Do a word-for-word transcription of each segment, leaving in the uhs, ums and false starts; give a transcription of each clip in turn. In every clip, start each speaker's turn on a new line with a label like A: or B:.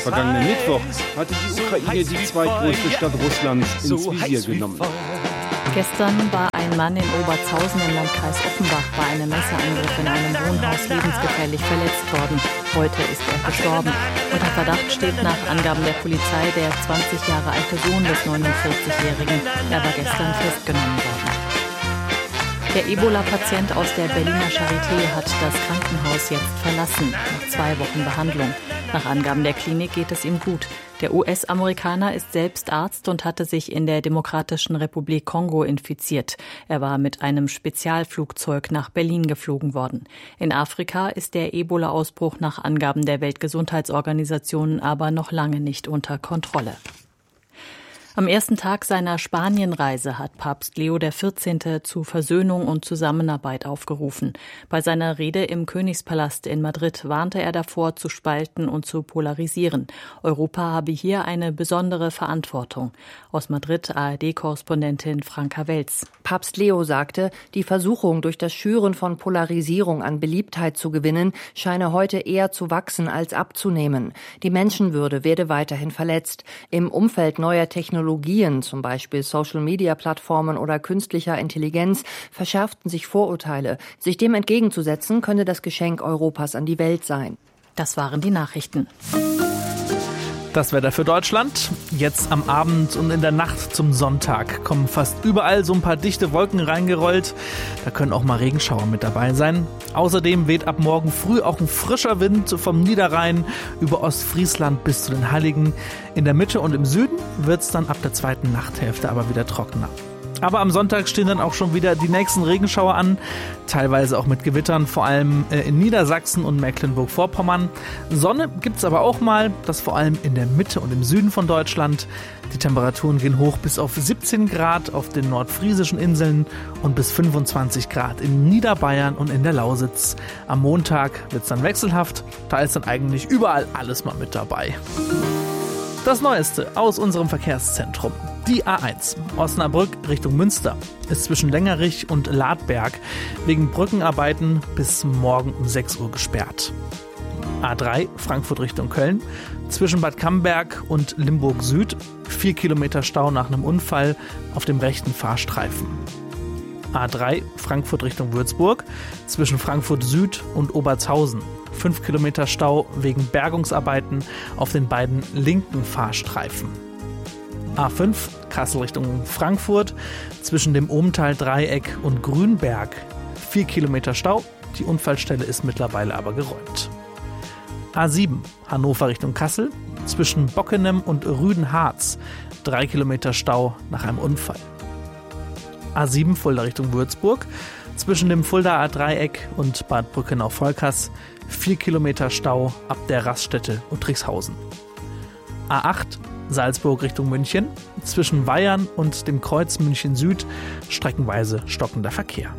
A: Vergangenen Mittwoch hatte die Ukraine die zweitgrößte Stadt Russlands ins Visier genommen.
B: Gestern war ein Mann in Obertshausen im Landkreis Offenbach bei einem Messerangriff in einem Wohnhaus lebensgefährlich verletzt worden. Heute ist er gestorben. Unter Verdacht steht nach Angaben der Polizei der zwanzig Jahre alte Sohn des neunundvierzigjährigen. Er war gestern festgenommen worden. Der Ebola-Patient aus der Berliner Charité hat das Krankenhaus jetzt verlassen, nach zwei Wochen Behandlung. Nach Angaben der Klinik geht es ihm gut. Der U S-Amerikaner ist selbst Arzt und hatte sich in der Demokratischen Republik Kongo infiziert. Er war mit einem Spezialflugzeug nach Berlin geflogen worden. In Afrika ist der Ebola-Ausbruch nach Angaben der Weltgesundheitsorganisation aber noch lange nicht unter Kontrolle. Am ersten Tag seiner Spanienreise hat Papst Leo der vierzehnte zu Versöhnung und Zusammenarbeit aufgerufen. Bei seiner Rede im Königspalast in Madrid warnte er davor, zu spalten und zu polarisieren. Europa habe hier eine besondere Verantwortung. Aus Madrid A R D-Korrespondentin Franka Welz.
C: Papst Leo sagte, die Versuchung, durch das Schüren von Polarisierung an Beliebtheit zu gewinnen, scheine heute eher zu wachsen als abzunehmen. Die Menschenwürde werde weiterhin verletzt. Im Umfeld neuer Technologien Technologien, zum Beispiel Social-Media-Plattformen oder künstlicher Intelligenz, verschärften sich Vorurteile. Sich dem entgegenzusetzen, könne das Geschenk Europas an die Welt sein.
B: Das waren die Nachrichten.
D: Das Wetter für Deutschland. Jetzt am Abend und in der Nacht zum Sonntag kommen fast überall so ein paar dichte Wolken reingerollt. Da können auch mal Regenschauer mit dabei sein. Außerdem weht ab morgen früh auch ein frischer Wind vom Niederrhein über Ostfriesland bis zu den Halligen. In der Mitte und im Süden wird es dann ab der zweiten Nachthälfte aber wieder trockener. Aber am Sonntag stehen dann auch schon wieder die nächsten Regenschauer an, teilweise auch mit Gewittern, vor allem in Niedersachsen und Mecklenburg-Vorpommern. Sonne gibt's aber auch mal, das vor allem in der Mitte und im Süden von Deutschland. Die Temperaturen gehen hoch bis auf siebzehn Grad auf den nordfriesischen Inseln und bis fünfundzwanzig Grad in Niederbayern und in der Lausitz. Am Montag wird's dann wechselhaft, da ist dann eigentlich überall alles mal mit dabei. Das Neueste aus unserem Verkehrszentrum. Die A eins Osnabrück Richtung Münster ist zwischen Längerich und Ladberg wegen Brückenarbeiten bis morgen um sechs Uhr gesperrt. A drei Frankfurt Richtung Köln zwischen Bad Camberg und Limburg Süd vier Kilometer Stau nach einem Unfall auf dem rechten Fahrstreifen. A drei Frankfurt Richtung Würzburg zwischen Frankfurt Süd und Obertshausen fünf Kilometer Stau wegen Bergungsarbeiten auf den beiden linken Fahrstreifen. A fünf Kassel Richtung Frankfurt zwischen dem Ohmtal-Dreieck und Grünberg vier Kilometer Stau. Die Unfallstelle ist mittlerweile aber geräumt. A sieben Hannover Richtung Kassel zwischen Bockenem und Rüdenharz drei Kilometer Stau nach einem Unfall. A sieben Fulda Richtung Würzburg zwischen dem Fuldaer Dreieck und Bad Brückenau-Volkers vier Kilometer Stau ab der Raststätte Uttrichshausen. A acht Salzburg Richtung München zwischen Weyern und dem Kreuz München Süd streckenweise stockender Verkehr.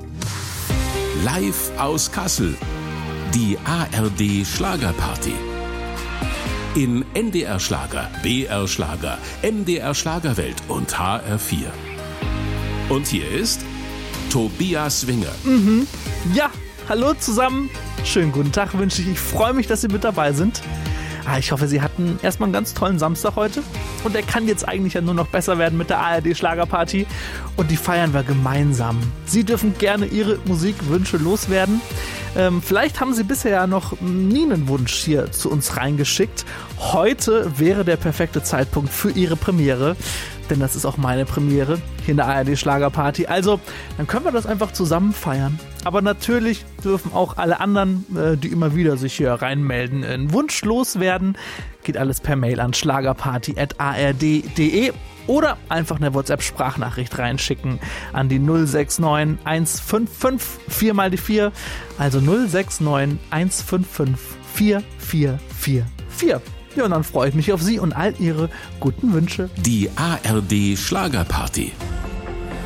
E: Live aus Kassel. Die A R D Schlagerparty. In N D R Schlager, B R Schlager, M D R Schlagerwelt und H R vier. Und hier ist Tobias Winger.
D: Mhm. Ja, hallo zusammen. Schönen guten Tag wünsche ich. Ich freue mich, dass Sie mit dabei sind. Ah, ich hoffe, Sie hatten erstmal einen ganz tollen Samstag heute. Und der kann jetzt eigentlich ja nur noch besser werden mit der A R D Schlagerparty. Und die feiern wir gemeinsam. Sie dürfen gerne Ihre Musikwünsche loswerden. Ähm, vielleicht haben Sie bisher ja noch nie einen Wunsch hier zu uns reingeschickt. Heute wäre der perfekte Zeitpunkt für Ihre Premiere. Denn das ist auch meine Premiere hier in der A R D Schlagerparty. Also, dann können wir das einfach zusammen feiern. Aber natürlich dürfen auch alle anderen, äh, die immer wieder sich hier reinmelden, einen Wunsch loswerden. Geht alles per Mail an schlagerparty at a r d punkt d e oder einfach eine WhatsApp-Sprachnachricht reinschicken an die null sechs neun eins fünf fünf vier mal die vier. Also null sechs neun eins fünf fünf vier vier vier vier. Ja, und dann freue ich mich auf Sie und all Ihre guten Wünsche.
E: Die A R D Schlagerparty.